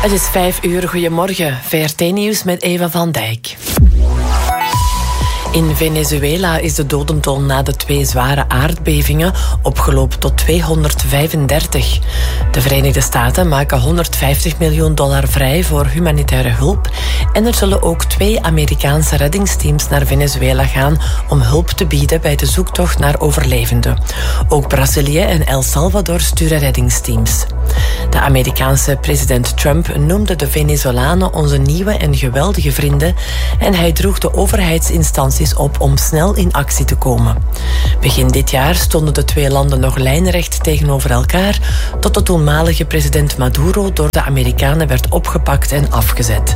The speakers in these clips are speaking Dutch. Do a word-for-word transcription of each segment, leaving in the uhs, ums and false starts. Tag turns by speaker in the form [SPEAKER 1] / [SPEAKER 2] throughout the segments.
[SPEAKER 1] Het is vijf uur, goedemorgen. V R T-nieuws met Eva van Dijk. In Venezuela is de dodental na de twee zware aardbevingen opgelopen tot tweehonderdvijfendertig. De Verenigde Staten maken honderdvijftig miljoen dollar vrij voor humanitaire hulp en er zullen ook twee Amerikaanse reddingsteams naar Venezuela gaan om hulp te bieden bij de zoektocht naar overlevenden. Ook Brazilië en El Salvador sturen reddingsteams. De Amerikaanse president Trump noemde de Venezolanen onze nieuwe en geweldige vrienden en hij droeg de overheidsinstanties op om snel in actie te komen. Begin dit jaar stonden de twee landen nog lijnrecht tegenover elkaar, tot de toenmalige president Maduro door de Amerikanen werd opgepakt en afgezet.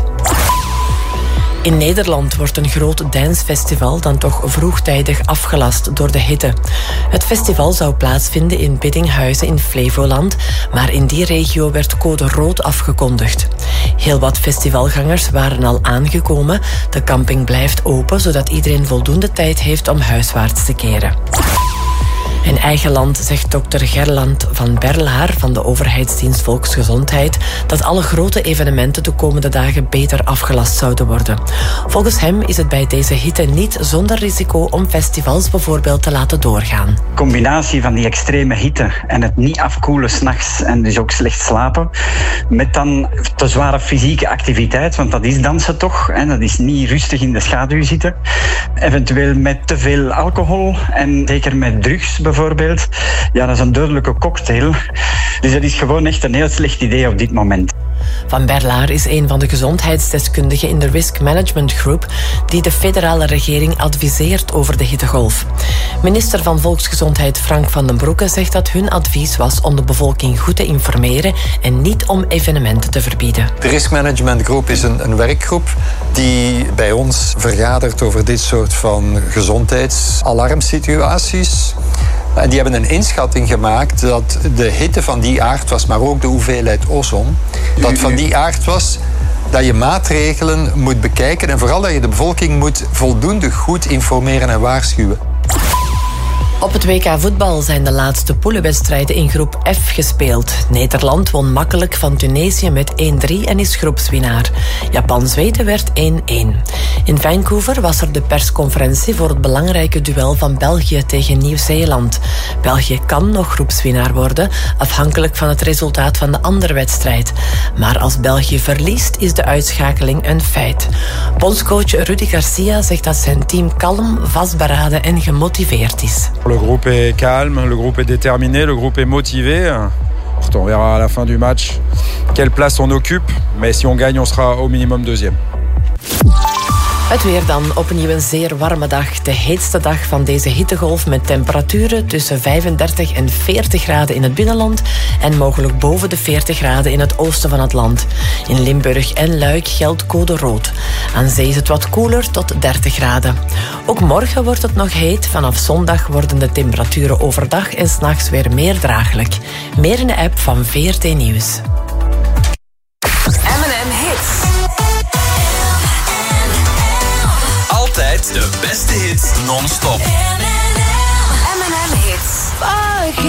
[SPEAKER 1] In Nederland wordt een groot dancefestival dan toch vroegtijdig afgelast door de hitte. Het festival zou plaatsvinden in Biddinghuizen in Flevoland, maar in die regio werd code rood afgekondigd. Heel wat festivalgangers waren al aangekomen. De camping blijft open, zodat iedereen voldoende tijd heeft om huiswaarts te keren. In eigen land zegt dokter Gerland van Berlaar van de overheidsdienst Volksgezondheid dat alle grote evenementen de komende dagen beter afgelast zouden worden. Volgens hem is het bij deze hitte niet zonder risico om festivals bijvoorbeeld te laten doorgaan.
[SPEAKER 2] De combinatie van die extreme hitte en het niet afkoelen 's nachts en dus ook slecht slapen, met dan te zware fysieke activiteit, want dat is dansen toch, en dat is niet rustig in de schaduw zitten. Eventueel met te veel alcohol en zeker met drugs bijvoorbeeld. Ja, dat is een dodelijke cocktail. Dus dat is gewoon echt een heel slecht idee op dit moment.
[SPEAKER 1] Van Berlaar is een van de gezondheidsdeskundigen in de Risk Management Group die de federale regering adviseert over de hittegolf. Minister van Volksgezondheid Frank van den Broeke zegt dat hun advies was om de bevolking goed te informeren en niet om evenementen te verbieden.
[SPEAKER 3] De Risk Management Group is een, een werkgroep die bij ons vergadert over dit soort van gezondheidsalarmsituaties. En die hebben een inschatting gemaakt dat de hitte van die aard was, maar ook de hoeveelheid ozon, dat van die aard was dat je maatregelen moet bekijken en vooral dat je de bevolking moet voldoende goed informeren en waarschuwen.
[SPEAKER 1] Op het W K voetbal zijn de laatste poelenwedstrijden in groep F gespeeld. Nederland won makkelijk van Tunesië met één drie en is groepswinnaar. Japan-Zweden werd één één. In Vancouver was er de persconferentie voor het belangrijke duel van België tegen Nieuw-Zeeland. België kan nog groepswinnaar worden, afhankelijk van het resultaat van de andere wedstrijd. Maar als België verliest, is de uitschakeling een feit. Bondscoach Rudy Garcia zegt dat zijn team kalm, vastberaden en gemotiveerd is.
[SPEAKER 4] Le groupe est calme, le groupe est déterminé, le groupe est motivé. On verra à la fin du match quelle place on occupe. Mais si on gagne, on sera au minimum deuxième.
[SPEAKER 1] Het weer dan, opnieuw een zeer warme dag. De heetste dag van deze hittegolf met temperaturen tussen vijfendertig en veertig graden in het binnenland en mogelijk boven de veertig graden in het oosten van het land. In Limburg en Luik geldt code rood. Aan zee is het wat koeler tot dertig graden. Ook morgen wordt het nog heet. Vanaf zondag worden de temperaturen overdag en 's nachts weer meer draaglijk. Meer in de app van V R T Nieuws.
[SPEAKER 5] M en M Hits. Altijd de beste hits non-stop. M en M Hits.